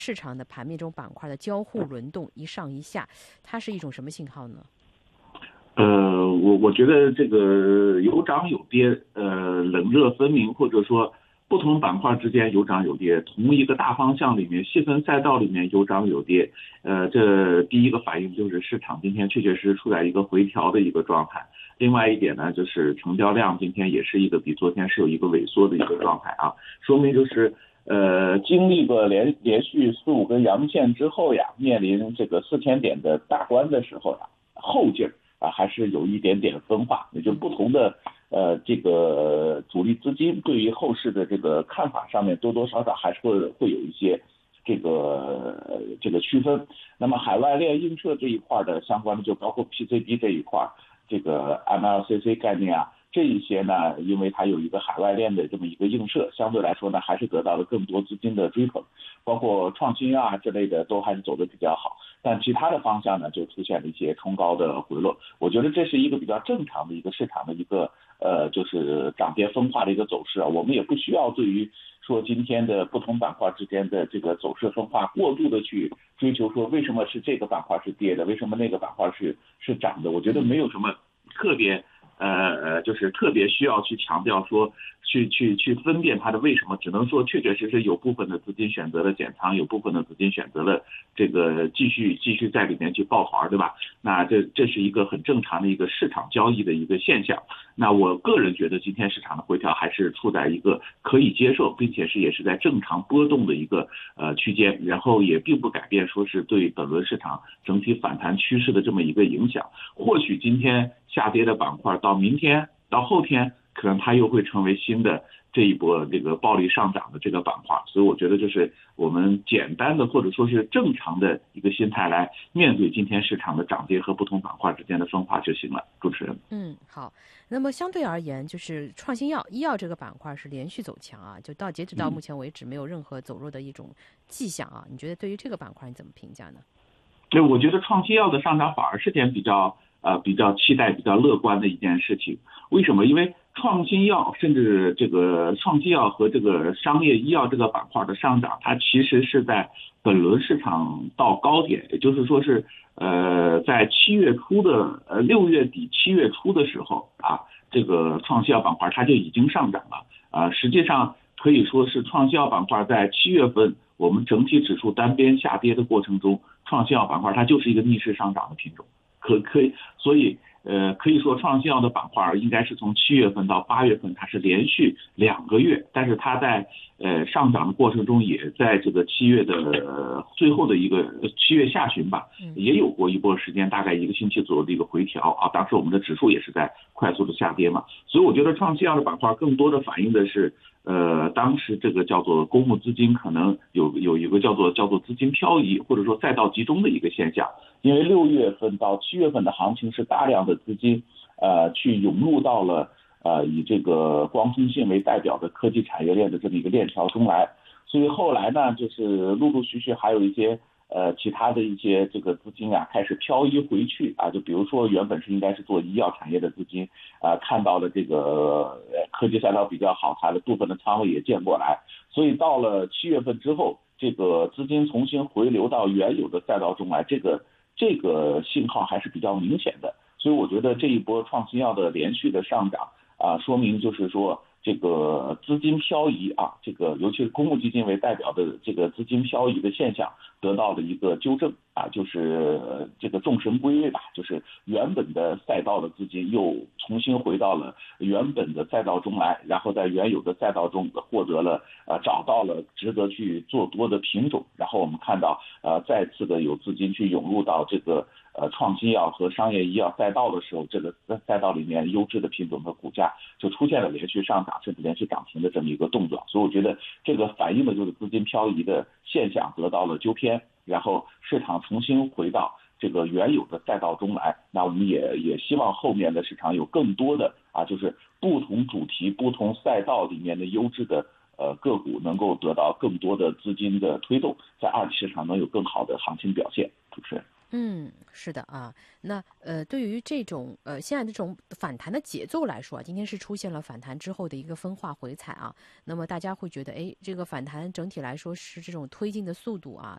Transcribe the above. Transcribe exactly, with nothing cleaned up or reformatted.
市场的盘面中板块的交互轮动一上一下，它是一种什么信号呢？ 呃，我我觉得这个有涨有跌，呃，冷热分明，或者说不同板块之间有涨有跌，同一个大方向里面，细分赛道里面有涨有跌，呃，这第一个反应就是市场今天确确实实处在一个回调的一个状态。另外一点呢，就是成交量今天也是一个比昨天是有一个萎缩的一个状态啊，说明就是呃，经历过连连续四五根阳线之后呀，面临这个四千点的大关的时候呀，后劲儿。啊，还是有一点点分化，也就不同的呃这个主力资金对于后市的这个看法上面多多少少还是会会有一些这个、呃、这个区分。那么海外链映射这一块的相关的，就包括 P C B 这一块，这个 M L C C 概念啊，这一些呢，因为它有一个海外链的这么一个映射，相对来说呢，还是得到了更多资金的追捧，包括创新啊之类的都还是走得比较好。但其他的方向呢，就出现了一些冲高的回落。我觉得这是一个比较正常的一个市场的一个呃，就是涨跌分化的一个走势啊。我们也不需要对于说今天的不同板块之间的这个走势分化过度的去追求，说为什么是这个板块是跌的，为什么那个板块是是涨的。我觉得没有什么特别呃呃，就是特别需要去强调说。去去去分辨它的为什么，只能说确确实实有部分的资金选择了减仓，有部分的资金选择了这个继续继续在里面去抱团，对吧？那这这是一个很正常的一个市场交易的一个现象。那我个人觉得今天市场的回调还是处在一个可以接受，并且是也是在正常波动的一个呃区间，然后也并不改变说是对本轮市场整体反弹趋势的这么一个影响。或许今天下跌的板块到明天到后天。可能它又会成为新的这一波这个暴力上涨的这个板块，所以我觉得就是我们简单的或者说是正常的一个心态来面对今天市场的涨跌和不同板块之间的分化就行了。主持人， 嗯，好。那么相对而言，就是创新药、医药这个板块是连续走强啊，就到截止到目前为止没有任何走弱的一种迹象啊。你觉得对于这个板块你怎么评价呢？ 对，我觉得创新药的上涨反而是件比较呃比较期待、比较乐观的一件事情。为什么？因为创新药甚至这个创新药和这个商业医药这个板块的上涨，它其实是在本轮市场到高点，也就是说是呃在七月初的呃六月底七月初的时候啊，这个创新药板块它就已经上涨了啊、呃，实际上可以说是创新药板块在七月份我们整体指数单边下跌的过程中，创新药板块它就是一个逆势上涨的品种，可可以，所以。呃，可以说创新药的板块应该是从七月份到八月份，它是连续两个月，但是它在呃上涨的过程中，也在这个七月的、呃、最后的一个七月下旬吧，也有过一波时间，大概一个星期左右的一个回调啊。当时我们的指数也是在快速的下跌嘛，所以我觉得创新药的板块更多的反映的是。呃，当时这个叫做公募资金可能有有一个叫做叫做资金漂移或者说赛道集中的一个现象，因为六月份到七月份的行情是大量的资金呃去涌入到了呃以这个光通信为代表的科技产业链的这么一个链条中来，所以后来呢就是陆陆续续还有一些呃其他的一些这个资金啊开始漂移回去啊，就比如说原本是应该是做医药产业的资金啊，看到了这个、呃、科技赛道比较好，它的部分的仓位也建过来，所以到了七月份之后，这个资金重新回流到原有的赛道中来，这个这个信号还是比较明显的，所以我觉得这一波创新药的连续的上涨啊，说明就是说。这个资金漂移啊，这个尤其是公募基金为代表的这个资金漂移的现象得到了一个纠正啊，就是这个众神归位吧，就是原本的赛道的资金又重新回到了原本的赛道中来，然后在原有的赛道中获得了呃找到了值得去做多的品种，然后我们看到呃再次的有资金去涌入到这个呃创新药和商业医药赛道的时候，这个赛道里面优质的品种和股价就出现了连续上涨甚至连续涨停的这么一个动作，所以我觉得这个反映的就是资金漂移的现象得到了纠偏，然后市场重新回到这个原有的赛道中来。那我们也也希望后面的市场有更多的啊，就是不同主题、不同赛道里面的优质的呃个股能够得到更多的资金的推动，在二级市场能有更好的行情表现。主持人。 嗯，是的啊。那呃，对于这种呃现在这种反弹的节奏来说啊，今天是出现了反弹之后的一个分化回踩啊。那么大家会觉得，哎，这个反弹整体来说是这种推进的速度啊，